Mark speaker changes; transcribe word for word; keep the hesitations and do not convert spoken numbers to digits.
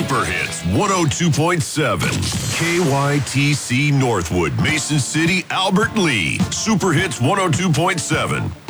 Speaker 1: Super Hits one oh two point seven. K Y T C Northwood, Mason City, Albert Lee. Super Hits one oh two point seven.